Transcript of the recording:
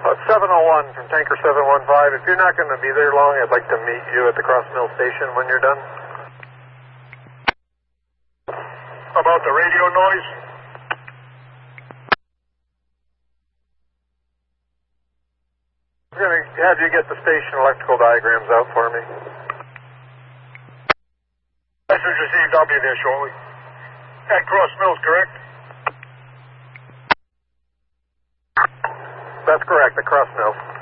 701 from Tanker 715. If you're not going to be there long, I'd like to meet you at the Cross Mill Station when you're done. About the radio noise? I'm going to have you get the station electrical diagrams out for me. Message received. I'll be there shortly. At Cross Mills, correct? That's correct, at Cross Mills.